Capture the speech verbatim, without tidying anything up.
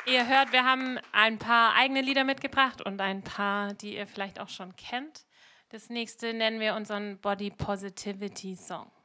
Ihr hört, wir haben ein paar eigene Lieder mitgebracht und ein paar, die ihr vielleicht auch schon kennt. Das nächste nennen wir unseren Body Positivity Song.